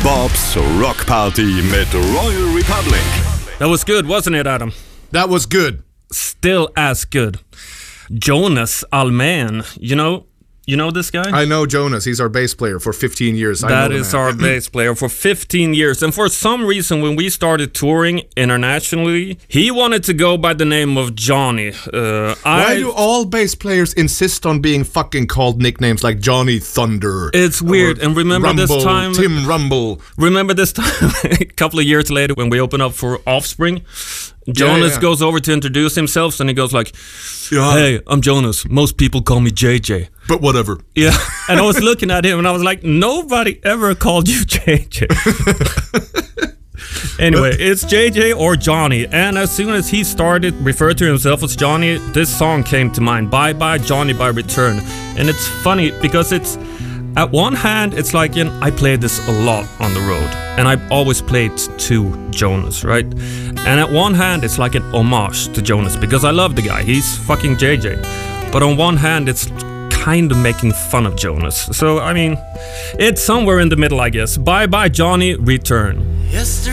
Bobs Rock Party mit Royal Republic. That was good, wasn't it, Adam? That was good. Still as good. Jonas Almen, you know this guy? I know Jonas. He's our bass player for 15 years. That is our bass player for 15 years. And for some reason, when we started touring internationally, he wanted to go by the name of Johnny. Why do all bass players insist on being fucking called nicknames like Johnny Thunder? It's weird. And remember Rumble, this time... Tim Rumble. Remember this time, a couple of years later, when we opened up for Offspring? Jonas goes over to introduce himself, and he goes like, "Hey, I'm Jonas. Most people call me JJ. But whatever." Yeah, and I was looking at him, and I was like, nobody ever called you JJ. Anyway, it's JJ or Johnny, and as soon as he started referring to himself as Johnny, this song came to mind, Bye Bye Johnny by Return. And it's funny, because it's... At one hand, it's like, I played this a lot on the road, and I always played to Jonas, right? And at one hand, it's like an homage to Jonas, because I love the guy, he's fucking JJ. But on one hand, it's kind of making fun of Jonas. So, I mean, it's somewhere in the middle, I guess. Bye Bye Johnny, Return. Yesterday